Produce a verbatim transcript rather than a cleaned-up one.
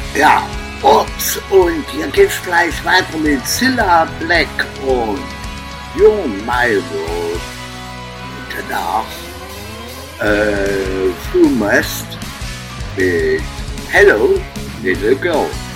Ja, ups, und hier geht's gleich weiter mit Cilla Black und You're My World. Und danach äh, Flu Must mit Hello Little Girl.